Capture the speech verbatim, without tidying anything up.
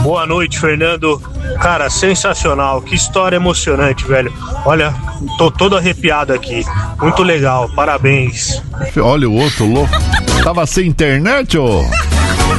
Boa noite, Fernando. Cara, sensacional. Que história emocionante, velho. Olha, tô todo arrepiado aqui. Muito legal, parabéns. Olha o outro louco. Tava sem internet, ô?